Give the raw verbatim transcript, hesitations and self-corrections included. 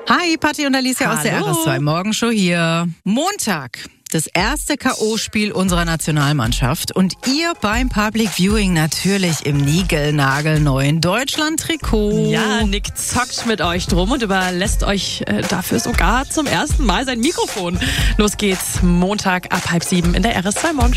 Hi, Patti und Alicia aus der R S zwei Morgenshow hier. Montag, das erste K O-Spiel unserer Nationalmannschaft und ihr beim Public Viewing natürlich im niegelnagelneuen Deutschland-Trikot. Ja, Nick zockt mit euch drum und überlässt euch äh, dafür sogar zum ersten Mal sein Mikrofon. Los geht's, Montag ab halb sieben in der R S zwei Morgenshow.